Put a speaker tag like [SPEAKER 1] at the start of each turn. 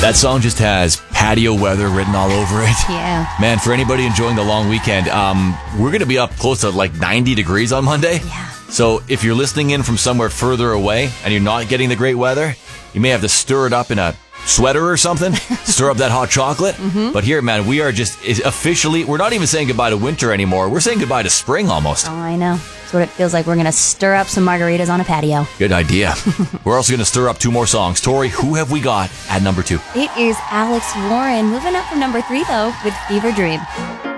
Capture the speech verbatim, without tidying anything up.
[SPEAKER 1] That song just has patio weather written all over it.
[SPEAKER 2] Yeah.
[SPEAKER 1] Man, for anybody enjoying the long weekend, um, we're going to be up close to like ninety degrees on Monday.
[SPEAKER 2] Yeah.
[SPEAKER 1] So if you're listening in from somewhere further away and you're not getting the great weather, you may have to stir it up in a sweater or something, stir up that hot chocolate. Mm-hmm. But here, man, we are just officially, we're not even saying goodbye to winter anymore. We're saying goodbye to spring almost.
[SPEAKER 2] Oh, I know. That's what it feels like. We're going to stir up some margaritas on a patio.
[SPEAKER 1] Good idea. We're also going to stir up two more songs. Tori, who have we got at number two?
[SPEAKER 2] It is Alex Warren, moving up from number three, though, with Fever Dream.